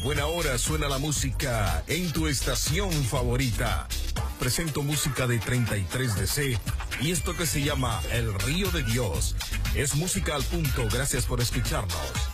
buena hora suena la música en tu estación favorita. Presento música de 33DC y esto que se llama El Río de Dios. Es música al punto, gracias por escucharnos.